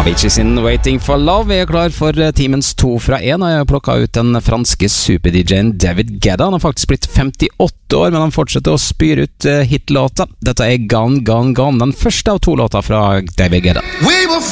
Avicii sin Waiting for Love. Vi klar for timens 2 fra 1, og jeg har plukket ut den franske super-DJen David Guetta. Han har faktisk blitt 58 år, men han fortsetter å spyre ut hitlåta. Dette Gone, Gone, Gone, den første av 2 låter fra David Guetta. We were